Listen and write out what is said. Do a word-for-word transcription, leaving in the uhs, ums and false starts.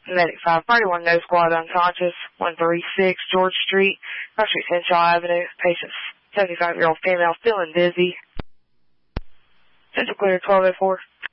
Medic five thirty-one, no squad unconscious, one thirty-six George Street, North Street Central Avenue. Patient seventy-five-year-old female, feeling dizzy. Central clear twelve oh four.